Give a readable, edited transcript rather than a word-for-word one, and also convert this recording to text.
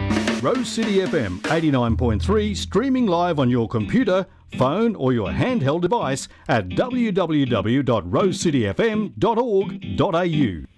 Rose City FM 89.3, streaming live on your computer, phone or your handheld device at www.rosecityfm.org.au.